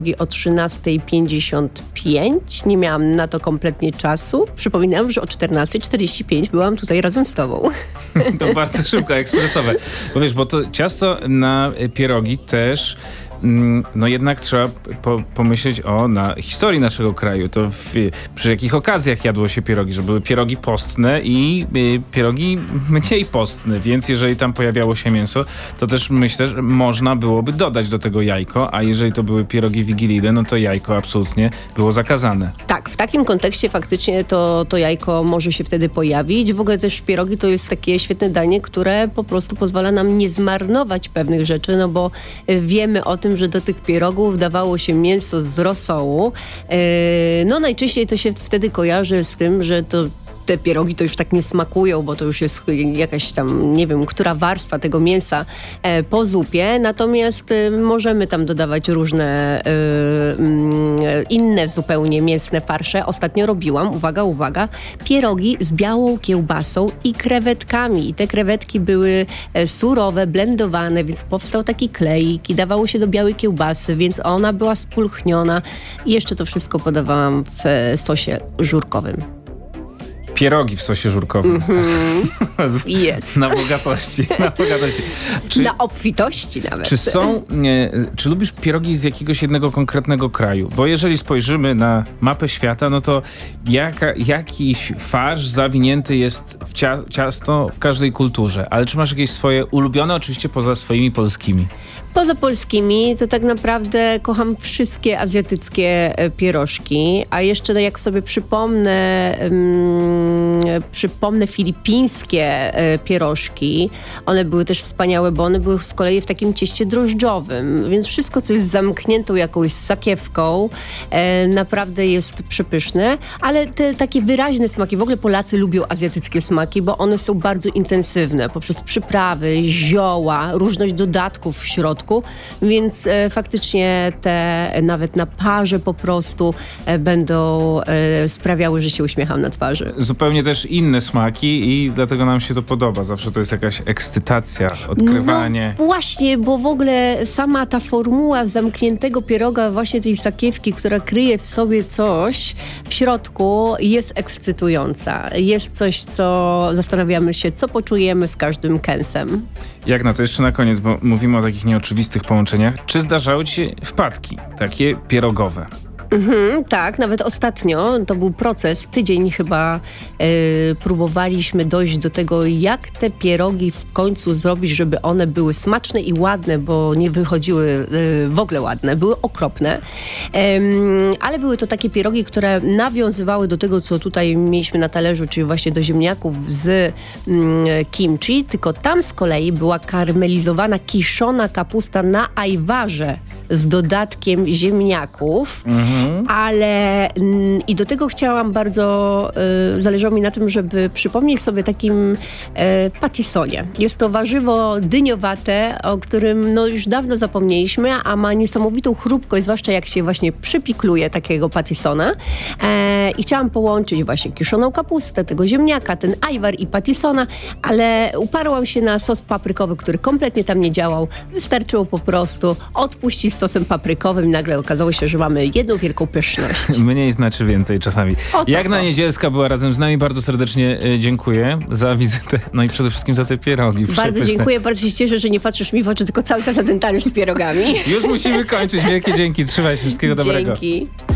o 13:55. Nie miałam na to kompletnie czasu. Przypominam, że o 14:45 byłam tutaj razem z tobą. To bardzo szybko, ekspresowe. Bo wiesz, bo to ciasto na pierogi też no jednak trzeba pomyśleć na historii naszego kraju. To przy jakich okazjach jadło się pierogi, że były pierogi postne i pierogi mniej postne, więc jeżeli tam pojawiało się mięso, to też myślę, że można byłoby dodać do tego jajko, a jeżeli to były pierogi wigilijne, no to jajko absolutnie było zakazane. Tak, w takim kontekście faktycznie to jajko może się wtedy pojawić. W ogóle też pierogi to jest takie świetne danie, które po prostu pozwala nam nie zmarnować pewnych rzeczy, no bo wiemy o tym, że do tych pierogów dawało się mięso z rosołu. No najczęściej to się wtedy kojarzy z tym, że te pierogi to już tak nie smakują, bo to już jest jakaś tam, nie wiem, która warstwa tego mięsa po zupie. Natomiast możemy tam dodawać różne inne zupełnie mięsne farsze. Ostatnio robiłam, uwaga, pierogi z białą kiełbasą i krewetkami. I te krewetki były surowe, blendowane, więc powstał taki kleik i dawało się do białej kiełbasy, więc ona była spulchniona. I jeszcze to wszystko podawałam w sosie żurkowym. Pierogi w sosie żurkowym. Jest. Na bogatości. Na obfitości nawet. Czy lubisz pierogi z jakiegoś jednego konkretnego kraju? Bo jeżeli spojrzymy na mapę świata, no to jakiś farsz zawinięty jest w ciasto w każdej kulturze. Ale czy masz jakieś swoje ulubione, oczywiście poza swoimi polskimi? Poza polskimi to tak naprawdę kocham wszystkie azjatyckie pierożki, a jeszcze jak sobie przypomnę filipińskie pierożki, one były też wspaniałe, bo one były z kolei w takim cieście drożdżowym, więc wszystko, co jest zamkniętą jakąś sakiewką, naprawdę jest przepyszne, ale te takie wyraźne smaki, w ogóle Polacy lubią azjatyckie smaki, bo one są bardzo intensywne, poprzez przyprawy, zioła, różność dodatków w środku, więc faktycznie te nawet na parze po prostu będą sprawiały, że się uśmiecham na twarzy. Zupełnie też inne smaki i dlatego nam się to podoba. Zawsze to jest jakaś ekscytacja, odkrywanie. No właśnie, bo w ogóle sama ta formuła zamkniętego pieroga, właśnie tej sakiewki, która kryje w sobie coś w środku, jest ekscytująca. Jest coś, co zastanawiamy się, co poczujemy z każdym kęsem. Jak na to jeszcze na koniec, bo mówimy o takich nieoczywistych połączeniach. Czy zdarzały ci się wpadki, takie pierogowe? Tak, nawet ostatnio to był proces, tydzień chyba próbowaliśmy dojść do tego, jak te pierogi w końcu zrobić, żeby one były smaczne i ładne, bo nie wychodziły w ogóle ładne, były okropne, ale były to takie pierogi, które nawiązywały do tego, co tutaj mieliśmy na talerzu, czyli właśnie do ziemniaków z kimchi, tylko tam z kolei była karmelizowana, kiszona kapusta na ajwarze z dodatkiem ziemniaków, ale i do tego chciałam bardzo, zależało mi na tym, żeby przypomnieć sobie takim patissonie. Jest to warzywo dyniowate, o którym no już dawno zapomnieliśmy, a ma niesamowitą chrupkość, zwłaszcza jak się właśnie przypikluje takiego patissona. I chciałam połączyć właśnie kiszoną kapustę, tego ziemniaka, ten ajwar i patissona, ale uparłam się na sos paprykowy, który kompletnie tam nie działał. Wystarczyło po prostu odpuścić sosem paprykowym i nagle okazało się, że mamy jedną wielką pyszność. Mniej znaczy więcej czasami. Jagna Niedzielska była razem z nami. Bardzo serdecznie dziękuję za wizytę. No i przede wszystkim za te pierogi. Bardzo dziękuję. Bardzo się cieszę, że nie patrzysz mi w oczy, tylko cały czas na ten talerz z pierogami. Już musimy kończyć. Wielkie dzięki. Trzymaj się. Wszystkiego dobrego. Dzięki.